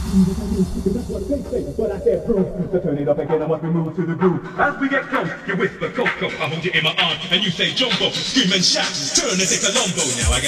That's what they say, but I said proof. So turn it up again, I must be moved to the groove. As we get close, you whisper Coco. I hold you in my arms and you say Jumbo. Scream and shout, turn and take a Colombo. Now I got